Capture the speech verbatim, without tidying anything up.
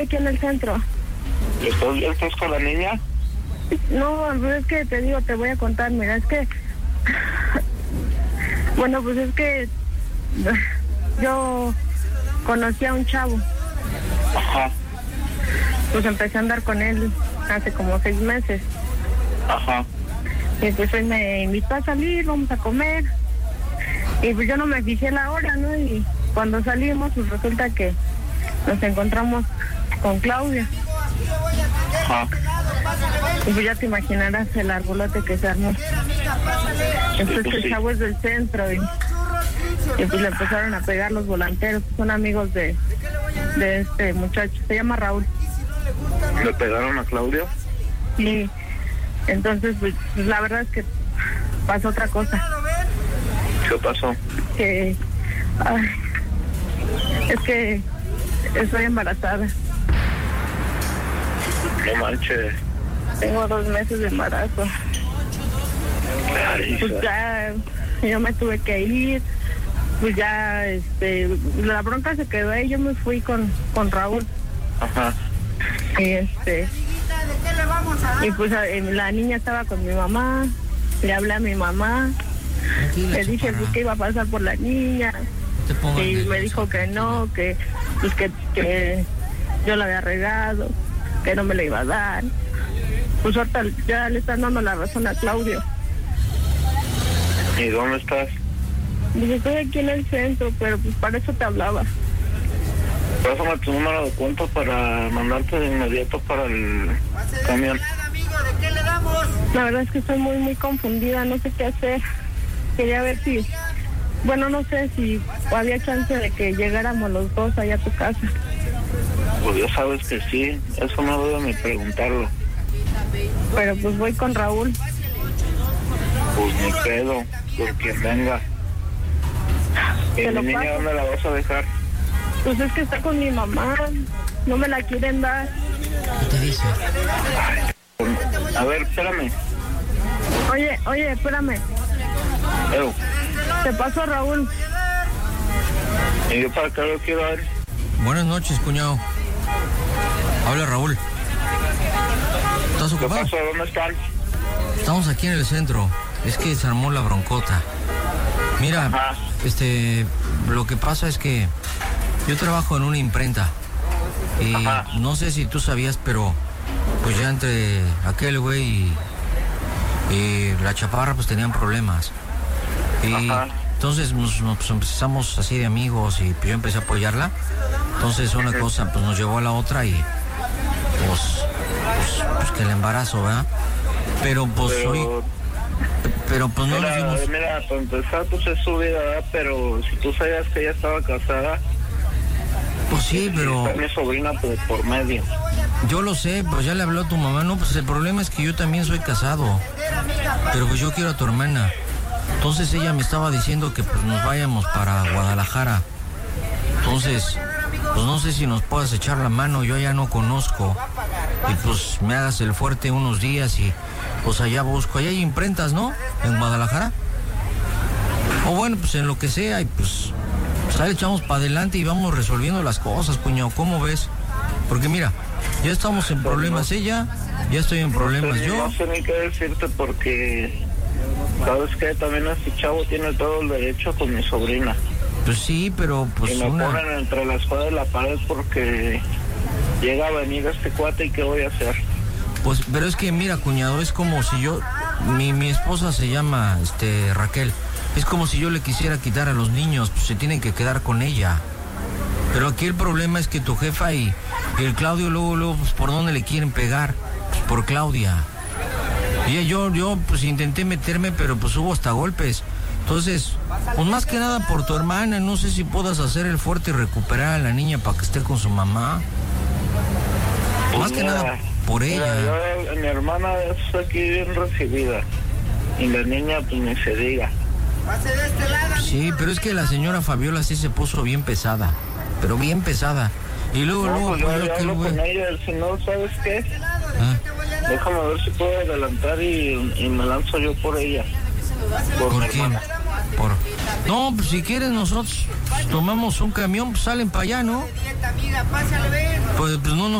aquí en el centro. ¿Estás, ¿Estás con la niña? No, es que te digo, te voy a contar, mira, es que... Bueno, pues es que... Yo conocí a un chavo. Ajá. Pues empecé a andar con él hace como seis meses. Ajá. Y pues él me invitó a salir, vamos a comer. Y pues yo no me fijé la hora, ¿no? Y cuando salimos, pues resulta que nos encontramos con Claudia. Ajá. Y pues ya te imaginarás el arbolote que se armó. Entonces el chavo es del centro y, y pues le empezaron a pegar los volanteros. Son amigos de, de este muchacho, se llama Raúl. ¿Le pegaron a Claudia? Sí. Entonces, pues la verdad es que pasó otra cosa. ¿Qué pasó? Que... Ay, es que estoy embarazada. No manches. Tengo dos meses de embarazo. Ay, Pues ya, yo me tuve que ir. Pues ya, este, la bronca se quedó ahí. Yo me fui con, con Raúl. Ajá. Y este... Y pues la niña estaba con mi mamá. Le hablé a mi mamá. Tranquila, le dije pues, que iba a pasar por la niña. Y me dijo que no, que pues que, que yo la había regado, que no me la iba a dar. Pues ahorita ya le están dando la razón a Claudio. ¿Y dónde estás? Pues estoy aquí en el centro, pero pues para eso te hablaba. Pásame tu número de cuenta para mandarte de inmediato para el camión. La verdad es que estoy muy, muy confundida, no sé qué hacer. Quería ver si, bueno, no sé si había chance de que llegáramos los dos allá a tu casa. Pues ya sabes que sí, eso no debo ni preguntarlo. Pero pues voy con Raúl. Pues ni pedo, por quien venga. ¿Y mi niña paso. dónde la vas a dejar? Pues es que está con mi mamá, no me la quieren dar. ¿Qué te dice? Ay, a ver, espérame. Oye, oye, espérame. Ew. Te paso a Raúl. ¿Y yo para qué lo quiero ver? Buenas noches, cuñado. Habla Raúl. ¿Estás ¿Qué ocupado? pasó? ¿Dónde están? Estamos aquí en el centro. Es que se armó la broncota. Mira, Ajá. este, lo que pasa es que yo trabajo en una imprenta. Y Ajá. no sé si tú sabías, pero pues ya entre aquel güey y, y la chaparra pues tenían problemas. Y Ajá. entonces nos, nos empezamos así de amigos y yo empecé a apoyarla. Entonces una cosa pues nos llevó a la otra y pues, pues, pues que el embarazo, ¿verdad? Pero pues Pero... hoy... Pero pues no mira, nos dimos... mira, para empezar, pues es su vida, ¿verdad? Pero si tú sabías que ella estaba casada... Pues sí, pero... Está mi sobrina por, por medio. Yo lo sé, pues ya le habló a tu mamá. No, pues el problema es que yo también soy casado. Pero pues yo quiero a tu hermana. Entonces ella me estaba diciendo que pues nos vayamos para Guadalajara. Entonces, pues no sé si nos puedas echar la mano, yo ya no conozco. Y pues me hagas el fuerte unos días y pues allá busco. Allá hay imprentas, ¿no? En Guadalajara. O bueno, pues en lo que sea y pues, pues ahí echamos para adelante y vamos resolviendo las cosas, cuñado. ¿Cómo ves? Porque mira, ya estamos en problemas ella, ya estoy en problemas no sé, yo. No sé ni qué decirte porque... ¿Sabes qué? También este chavo tiene todo el derecho con mi sobrina. Pues sí, pero pues y me una... ponen entre la espada y la pared porque llega a venir este cuate y ¿qué voy a hacer? Pues, pero es que mira, cuñado, es como si yo... Mi, mi esposa se llama este Raquel. Es como si yo le quisiera quitar a los niños, pues se tienen que quedar con ella. Pero aquí el problema es que tu jefa y, y el Claudio luego, luego, pues por dónde le quieren pegar, pues por Claudia. Y yo, yo pues intenté meterme, pero pues hubo hasta golpes. Entonces, pues más que nada por tu hermana, no sé si puedas hacer el fuerte y recuperar a la niña para que esté con su mamá. Pues más que mira, nada por ella. Mira, yo, mi hermana es aquí bien recibida y la niña pues ni se diga. Sí, pero es que la señora Fabiola sí se puso bien pesada, pero bien pesada. Y luego, No, luego, pues pues yo, yo yo aquel hablo güey... con ella, si no, ¿sabes qué? ¿Ah? Déjame ver si puedo adelantar y, y me lanzo yo por ella. Por, ¿Por mi quién? hermana. Por... No, pues si quieres nosotros tomamos un camión, pues salen para allá, ¿no? Pues, pues no nos